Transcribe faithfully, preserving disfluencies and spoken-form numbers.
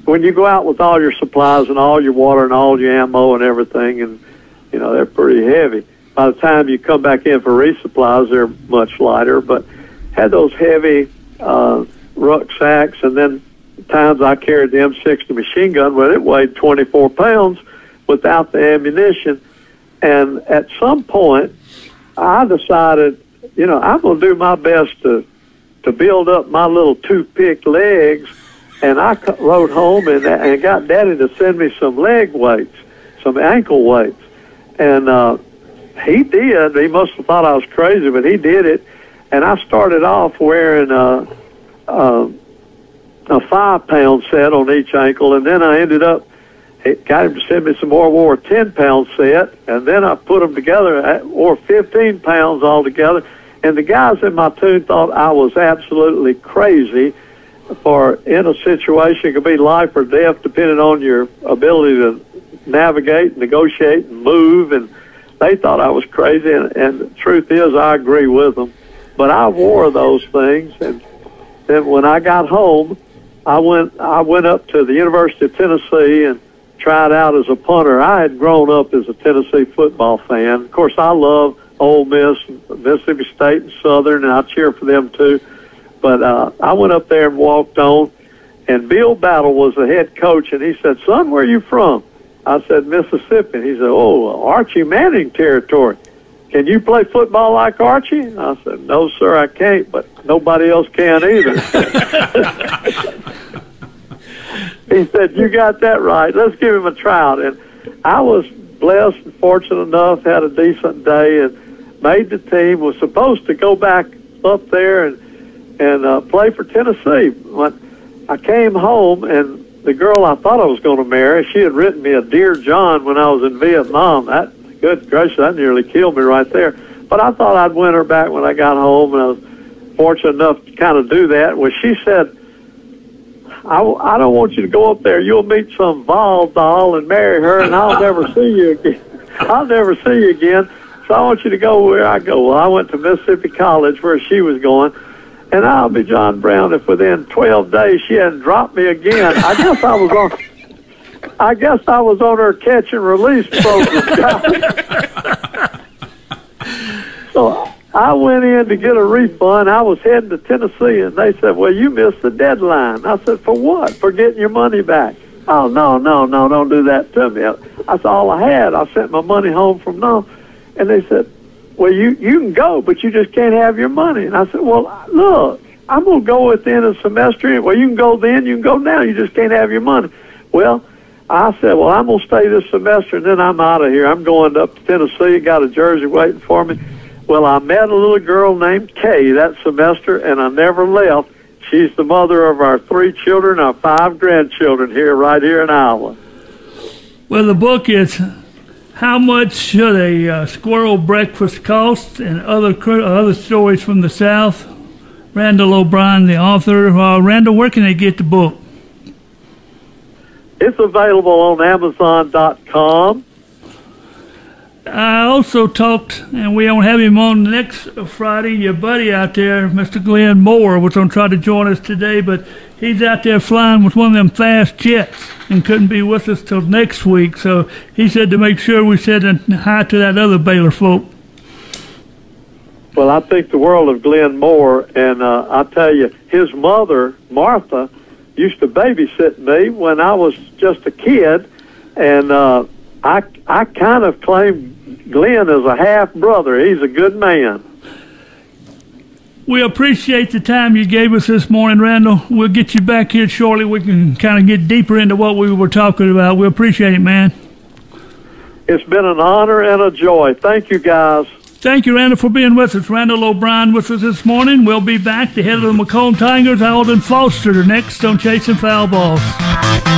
when you go out with all your supplies and all your water and all your ammo and everything, and, you know, they're pretty heavy. By the time you come back in for resupplies, they're much lighter, but had those heavy uh, rucksacks, and then times I carried the M sixty machine gun where it weighed twenty-four pounds without the ammunition. And at some point, I decided, you know, I'm going to do my best to to build up my little toothpick legs. And I rode home and, and got Daddy to send me some leg weights, some ankle weights. And uh, he did. He must have thought I was crazy, but he did it. And I started off wearing a, a, a five-pound set on each ankle, and then I ended up, it got him to send me some more, wore a ten-pound set, and then I put them together, I wore fifteen pounds altogether. And the guys in my tune thought I was absolutely crazy, for in a situation it could be life or death depending on your ability to navigate, negotiate, and move. And they thought I was crazy, and, and the truth is I agree with them. But I wore those things, and then when I got home, I went I went up to the University of Tennessee and tried out as a punter. I had grown up as a Tennessee football fan. Of course, I love Ole Miss, Mississippi State, and Southern, and I cheer for them too. But uh, I went up there and walked on, and Bill Battle was the head coach, and he said, "Son, where are you from?" I said, "Mississippi." And he said, "Oh, Archie Manning territory. Can you play football like Archie?" And I said, "No, sir, I can't, but nobody else can either." He said, "You got that right. Let's give him a tryout." And I was blessed and fortunate enough, had a decent day, and made the team. Was supposed to go back up there and and uh, play for Tennessee. But I came home, and the girl I thought I was going to marry, she had written me a Dear John when I was in Vietnam. That, good gracious, that nearly killed me right there. But I thought I'd win her back when I got home, and I was fortunate enough to kind of do that. Well, she said, I, I don't want you to go up there. You'll meet some Vol doll and marry her, and I'll never see you again. I'll never see you again. So I want you to go where I go. Well, I went to Mississippi College where she was going, and I'll be John Brown if within twelve days she hadn't dropped me again. I guess I was on. I guess I was on her catch and release program. So I went in to get a refund. I was heading to Tennessee, and they said, "Well, you missed the deadline." I said, "For what?" "For getting your money back." "Oh, no, no, no, don't do that to me." That's all I had. I sent my money home from them. And they said, "Well, you, you can go, but you just can't have your money." And I said, "Well, look, I'm going to go at the end of the semester. Well, you can go then, you can go now. You just can't have your money." Well, I said, "Well, I'm going to stay this semester, and then I'm out of here. I'm going up to Tennessee, got a jersey waiting for me." Well, I met a little girl named Kay that semester, and I never left. She's the mother of our three children, our five grandchildren here, right here in Iowa. Well, the book is How Much Should a uh, Squirrel Breakfast Cost, and other uh, other stories from the South. Randall O'Brien, the author. Uh, Randall, where can they get the book? It's available on Amazon dot com. I also talked, and we don't have him on next Friday, your buddy out there, Mister Glenn Moore, was going to try to join us today, but he's out there flying with one of them fast jets and couldn't be with us till next week. So he said to make sure we said hi to that other Baylor folk. Well, I think the world of Glenn Moore, and uh, I tell you, his mother, Martha, used to babysit me when I was just a kid, and uh, I, I kind of claim Glenn as a half-brother. He's a good man. We appreciate the time you gave us this morning, Randall. We'll get you back here shortly. We can kind of get deeper into what we were talking about. We appreciate it, man. It's been an honor and a joy. Thank you, guys. Thank you, Randall, for being with us. Randall O'Brien with us this morning. We'll be back. The head of the Macomb Tigers, Alden Foster, next on Chasing Foul Balls.